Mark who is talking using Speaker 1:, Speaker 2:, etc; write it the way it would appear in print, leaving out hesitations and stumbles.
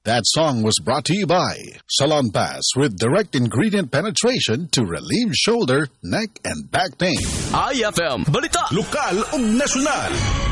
Speaker 1: That song was brought to you by Salon Pass with direct ingredient penetration to relieve shoulder, neck, and back pain.
Speaker 2: IFM Balita.
Speaker 3: Lokal ug nasyonal.